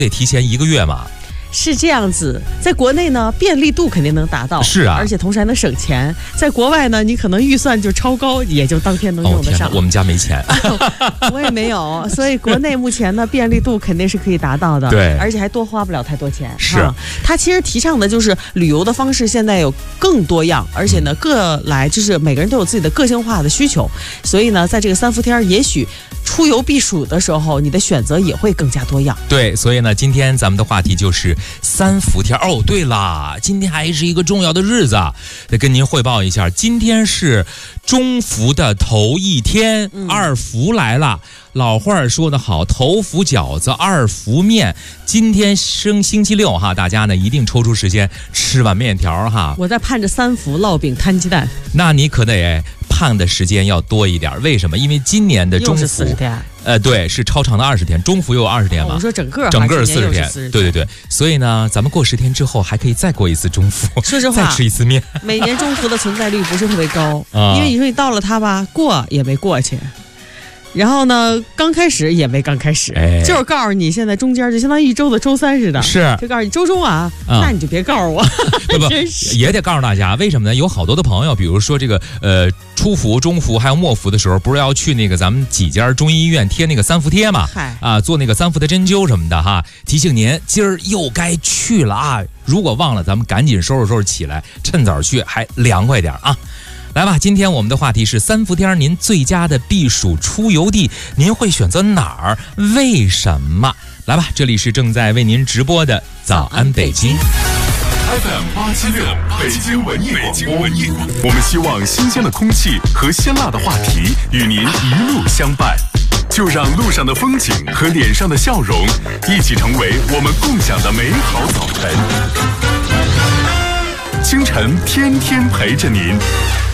得提前1个月嘛。 是这样子，在国内呢，便利度肯定能达到， 是啊， 而且同时还能省钱。在国外呢，你可能预算就超高，也就当天能用得上。 我们家没钱， 我也没有，所以国内目前呢，便利度肯定是可以达到的， 对， 而且还多花不了太多钱。 是， 它其实提倡的就是旅游的方式，现在有更多样，而且呢，就是每个人都有自己的个性化的需求，所以呢，在这个3伏天，也许出游避暑的时候，你的选择也会更加多样。 对，所以呢，今天咱们的话题就是3伏天。哦，对了，今天还是一个重要的日子，得跟您汇报一下，今天是中伏的头1天，2伏来了。老话说得好，头伏饺子，2伏面。今天星期6哈，大家呢一定抽出时间吃碗面条哈。 我在盼着3伏烙饼摊鸡蛋， 那你可得盼的时间要多一点。为什么？因为今年的中伏又是40天。 对，是超长的20天，中伏又有20天嘛。 我说整个 40天，对，所以呢，咱们过10天之后还可以再过一次中伏。 说实话， 再吃一次面。 每年中伏的存在率不是特别高，因为你说你到了它吧，过也没过去。然后呢，刚开始也没刚开始，就是告诉你现在中间就相当于1周的周3似的， 是就告诉你周中啊，那你就别告诉我， 不也得告诉大家为什么呢？有好多的朋友，比如说这个初伏、中伏还有末伏的时候，不是要去那个咱们几家中医医院贴那个3伏贴嘛？做那个3伏的针灸什么的哈。提醒您，今儿又该去了啊！如果忘了，咱们赶紧收拾起来，趁早去，还凉快点啊！来吧，今天我们的话题是3伏天，您最佳的避暑出游地，您会选择哪儿？为什么？来吧，这里是正在为您直播的早安北京 FM 876北京文艺广播。我们希望新鲜的空气和鲜辣的话题与您一路相伴，就让路上的风景和脸上的笑容一起成为我们共享的美好早晨。清晨天天陪着您。